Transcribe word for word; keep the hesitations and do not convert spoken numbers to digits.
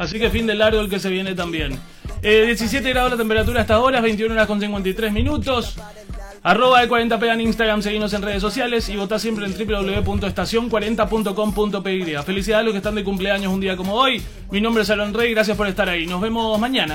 Así que fin de largo el que se viene también. Eh, diecisiete grados la temperatura hasta ahora, veintiuna horas con cincuenta y tres minutos. Arroba E cuarenta P en Instagram, seguimos en redes sociales y votá siempre en doble u doble u doble u punto estación cuarenta punto com punto pe ye. Felicidades a los que están de cumpleaños un día como hoy. Mi nombre es Aaron Rey, gracias por estar ahí. Nos vemos mañana.